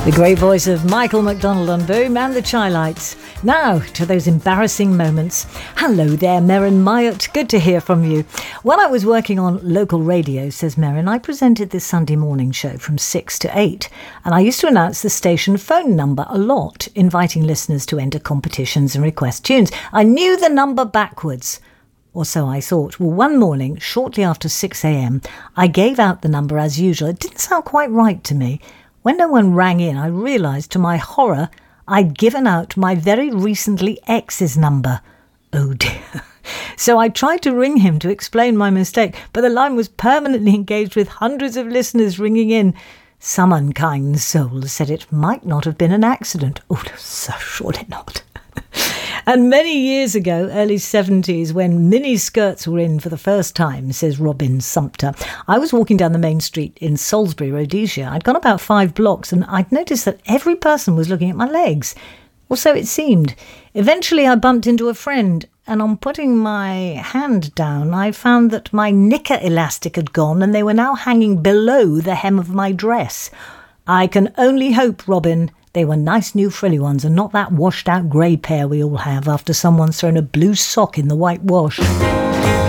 The great voice of Michael McDonald on Boom and the Chi-Lites. Now to those embarrassing moments. Hello there, Merrin Myatt. Good to hear from you. When I was working on local radio, says Merrin, I presented this Sunday morning show from 6 to 8, and I used to announce the station phone number a lot, inviting listeners to enter competitions and request tunes. I knew the number backwards. Or so I thought. Well, one morning, shortly after 6 a.m, I gave out the number as usual. It didn't sound quite right to me. When no one rang in, I realised to my horror I'd given out my very recently ex's number. Oh dear. So I tried to ring him to explain my mistake, but the line was permanently engaged with hundreds of listeners ringing in. Some unkind soul said it might not have been an accident. Oh, so surely not. And many years ago, early 70s, when mini skirts were in for the first time, says Robin Sumpter, I was walking down the main street in Salisbury, Rhodesia. I'd gone about 5 blocks and I'd noticed that every person was looking at my legs. Or so it seemed. Eventually I bumped into a friend, and on putting my hand down, I found that my knicker elastic had gone and they were now hanging below the hem of my dress. I can only hope, Robin, they were nice new frilly ones and not that washed out grey pair we all have after someone's thrown a blue sock in the white wash.